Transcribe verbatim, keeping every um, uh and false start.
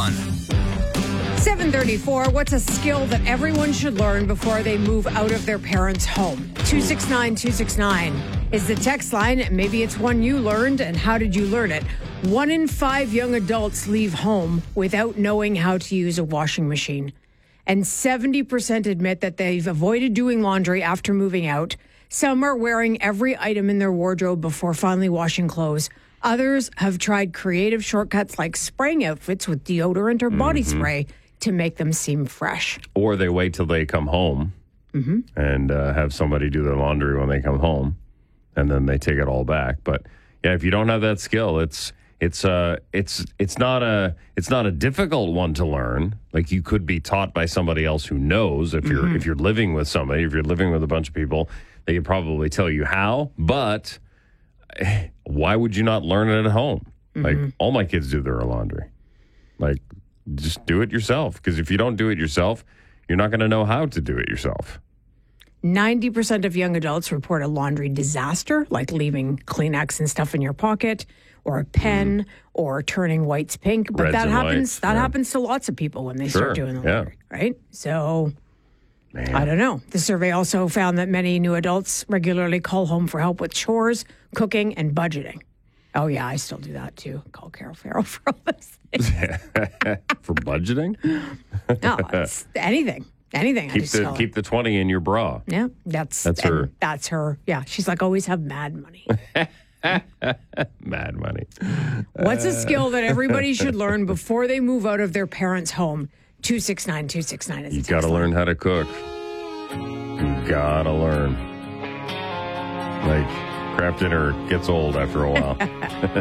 one. seven thirty-four, what's a skill that everyone should learn before they move out of their parents' home? two six nine two six nine is the text line. Maybe it's one you learned, and how did you learn it? One in five young adults leave home without knowing how to use a washing machine. And seventy percent admit that they've avoided doing laundry after moving out. Some are wearing every item in their wardrobe before finally washing clothes. Others have tried creative shortcuts like spraying outfits with deodorant or body mm-hmm. spray to make them seem fresh. Or they wait till they come home mm-hmm. and uh, have somebody do their laundry when they come home, and then they take it all back. But yeah, if you don't have that skill, it's it's uh it's it's not a it's not a difficult one to learn. Like, you could be taught by somebody else who knows. If you're mm-hmm. if you're living with somebody, if you're living with a bunch of people, they could probably tell you how. But why would you not learn it at home? Mm-hmm. Like, all my kids do their laundry. Like, just do it yourself, because if you don't do it yourself, you're not going to know how to do it yourself. ninety percent of young adults report a laundry disaster, like leaving Kleenex and stuff in your pocket, or a pen, mm. or turning whites pink. But Reds that happens whites, that yeah. happens to lots of people when they sure, start doing the laundry, yeah. right? So, Man. I don't know. The survey also found that many new adults regularly call home for help with chores, cooking, and budgeting. Oh, yeah, I still do that, too. Call Carol Farrell for all this. For budgeting? No, it's anything. Anything. Keep the keep the twenty in your bra. Yeah, that's that's her. That's her. Yeah, she's like, always have mad money. Mad money. What's a skill that everybody should learn before they move out of their parents' home? two six nine two six nine is You got to learn how to cook. You got to learn. Like, Kraft dinner gets old after a while.